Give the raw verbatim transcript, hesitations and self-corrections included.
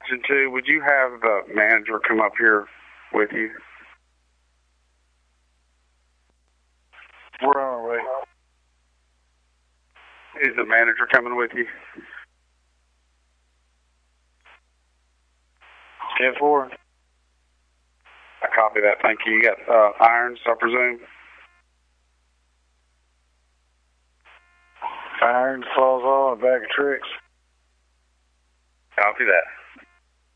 Question two, would you have the manager come up here with you? We're on our way. Is the manager coming with you? ten four. I copy that. Thank you. You got uh, irons, I presume? Irons, falls on, a bag of tricks. Copy that.